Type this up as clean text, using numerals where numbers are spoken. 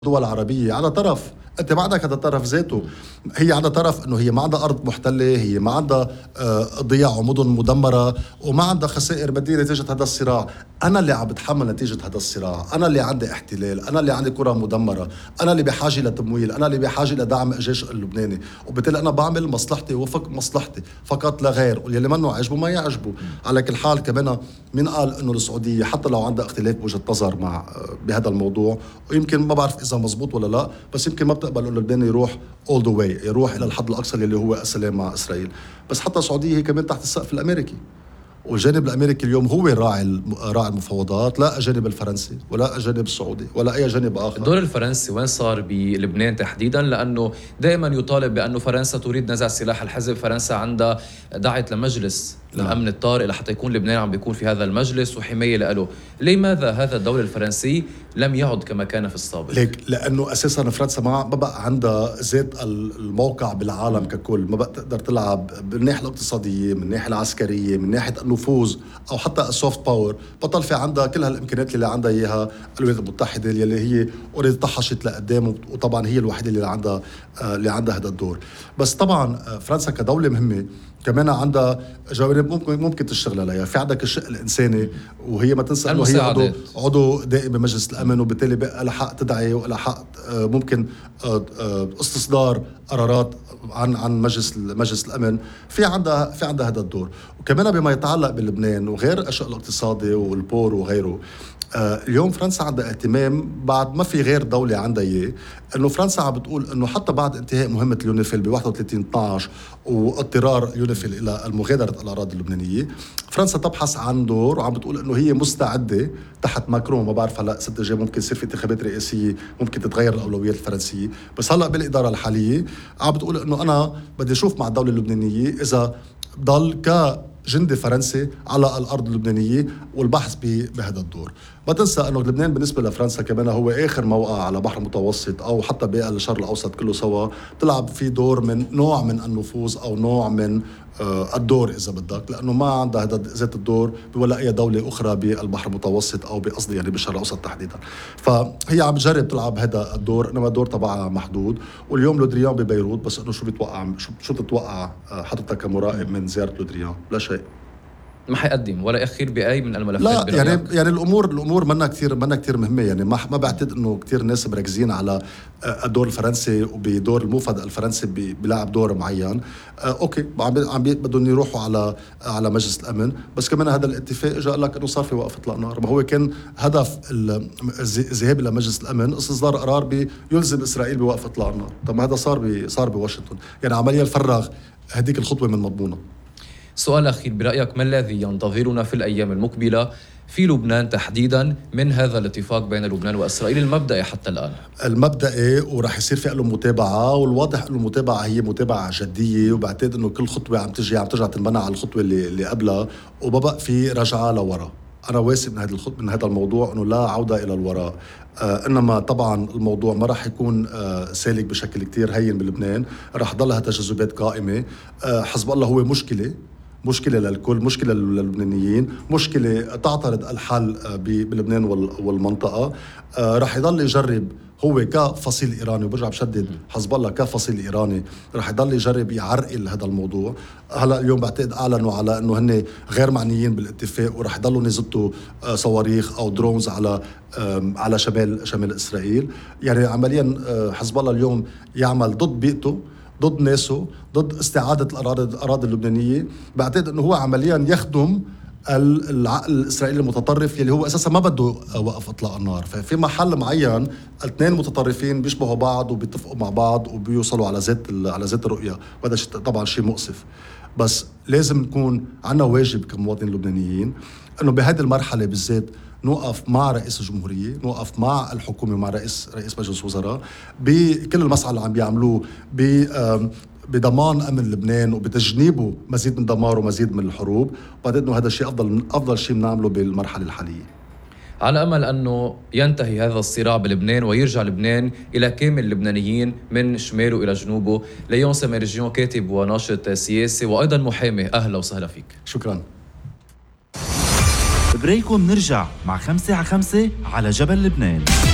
الدول العربية على طرف. انت ما عندك هذا الطرف ذاته. هي عندها طرف انه هي ما عندها ارض محتله، هي ما عندها ضياع ومدن مدمره، وما عندها خسائر ماديه نتيجه هذا الصراع. انا اللي عم بتحمل نتيجه هذا الصراع، انا اللي عندي احتلال، انا اللي عندي قرى مدمره، انا اللي بحاجه لتمويل، انا اللي بحاجه لدعم الجيش اللبناني، وبالتالي انا بعمل مصلحتي وفق مصلحتي فقط لا غير، واللي منه عجبه ما يعجبه. على كل حال كمان مين قال انه السعوديه حتى لو عندها اختلاف بوجهه نظر مع بهذا الموضوع، ويمكن ما بعرف اذا مزبوط ولا لا، بس يمكن ما بتقبل انه لبنان يروح all the way، يروح الى الحد الاقصى اللي هو السلام مع اسرائيل. بس حتى السعوديه هي كمان تحت السقف الامريكي، والجانب الامريكي اليوم هو راعي المفاوضات، لا الجانب الفرنسي ولا الجانب السعودي ولا اي جانب اخر. الدور الفرنسي وين صار بلبنان تحديدا؟ لانه دائما يطالب بانه فرنسا تريد نزع سلاح الحزب، فرنسا عندها دعت لمجلس للامن الطارئ لحتى يكون لبنان عم بيكون في هذا المجلس وحمايه له. لماذا هذا الدور الفرنسي لم يعد كما كان في السابق؟ ليك لانه اساسا فرنسا ما بقى عندها ذات الموقع بالعالم ككل، ما بقى تقدر تلعب من الناحيه الاقتصاديه، من الناحيه العسكريه، من ناحيه النفوذ او حتى السوفت باور. بطل في عندها كل هالامكانيات اللي عندها اياها الولايات المتحده اللي هي اوريدي طحشت لقدام، وطبعا هي الوحيده اللي عندها هذا الدور. بس طبعا فرنسا كدوله مهمه كمان عندها جوانب ممكن تشتغل عليها. في عندك الشق الانساني، وهي ما تنسى انه هي عضو دائم بمجلس الامن، وبالتالي بقى لها حق تدعي ولها حق ممكن استصدار قرارات عن مجلس الامن. في عندها هذا الدور. وكمان بما يتعلق بلبنان وغير الشق الاقتصادي والبور وغيره، اليوم فرنسا عندها اهتمام بعد ما في غير دولة عندها إياه، إنه فرنسا عم بتقول إنه حتى بعد انتهاء مهمة اليونيفيل ب 31/12 واضطرار اليونيفيل إلى مغادرة الأراضي اللبنانية، فرنسا تبحث عن دور، وعم بتقول إنه هي مستعدة تحت ماكرون. ما بعرف هلا السنة الجاية ممكن يصير في انتخابات رئاسية، ممكن تتغير الأولويات الفرنسية، بس هلا بالإدارة الحالية عم بتقول إنه أنا بدي أشوف مع الدولة اللبنانية إذا ضل جندي فرنسي على الأرض اللبنانية والبحث بهذا الدور. ما تنسى أنه لبنان بالنسبة لفرنسا كمان هو آخر موقع على بحر المتوسط أو حتى بالشرق الأوسط كله سوا تلعب فيه دور من نوع من النفوذ أو نوع من الدور إذا بدك، لأنه ما عندها ذات الدور ولا أي دولة أخرى بالبحر المتوسط أو بقصدي يعني بالشرق الأوسط تحديدا. فهي عم تجرب تلعب هذا الدور، إنما الدور تبعها محدود. واليوم لودريان ببيروت، بس إنه شو بتتوقع حضرتك كمراقب من زيارة لودريان؟ لا شيء. ما حيقدم ولا يأخير بأي من الملفات. لا يعني الامور منا كثير مهمه. يعني ما بعتقد انه كثير ناس مركزين على الدور الفرنسي وبدور الموفد الفرنسي بيلعب دور معين. اوكي عم بدهم يروحوا على مجلس الامن، بس كمان هذا الاتفاق اجى قال لك انه صار في وقف اطلاق نار. ما هو كان هدف الذهاب الى مجلس الامن استصدار قرار بيلزم اسرائيل بوقف اطلاق النار. طب هذا صار بواشنطن، يعني عمليا فرغ هذيك الخطوه من مضمونها. سؤال أخير، برأيك ما الذي ينتظرنا في الأيام المقبلة في لبنان تحديدا من هذا الاتفاق بين لبنان وإسرائيل المبدئي حتى الآن؟ المبدئي وراح يصير في له متابعة، والواضح انه المتابعة هي متابعة جدية، وبعتقد انه كل خطوة عم ترجع تنبنى على الخطوة اللي قبلها، وببقى في رجعة لورا. أنا واثق من هذا الموضوع أنه لا عودة إلى الوراء. إنما طبعا الموضوع ما راح يكون سالك بشكل كتير هين بلبنان، راح ضلها تجاذبات قائمة. حزب الله هو مشكلة للكل، مشكلة للبنانيين، مشكلة تعترض الحل بلبنان والمنطقة. رح يضل يجرب هو كفصيل إيراني، وبرجع بشدد حزب الله كفصيل إيراني، رح يضل يجرب يعرقل هذا الموضوع. هلا اليوم بعتقد أعلنوا على أنه هن غير معنيين بالاتفاق، ورح يضلوا يزتوا صواريخ أو درونز على شمال إسرائيل. يعني عمليا حزب الله اليوم يعمل ضد بيئته، ضد ناسه، ضد استعادة الأراضي اللبنانية. بعتقد أنه هو عمليا يخدم العقل الإسرائيلي المتطرف اللي هو أساسا ما بده وقف إطلاق النار. ففي محل معين الاثنين متطرفين بيشبهوا بعض وبيتفقوا مع بعض وبيوصلوا على ذات الرؤية، وهذا طبعا شيء مؤسف. بس لازم نكون عنا واجب كمواطنين لبنانيين أنه بهذه المرحلة بالذات نوقف مع رئيس الجمهورية، نوقف مع الحكومة، مع رئيس مجلس الوزراء بكل المسعى اللي عم بيعملوه بضمان أمن لبنان وبتجنيبه مزيد من دمار ومزيد من الحروب. بعتقد إنه هذا الشيء أفضل شيء بنعمله بالمرحلة الحالية. على أمل أنه ينتهي هذا الصراع بلبنان ويرجع لبنان إلى كامل اللبنانيين من شماله إلى جنوبه. ليون سامرجيون، كاتب وناشط سياسي وأيضا محامي، أهلا وسهلا فيك. شكرا. بريكو، منرجع مع 5 على 5 على جبل لبنان.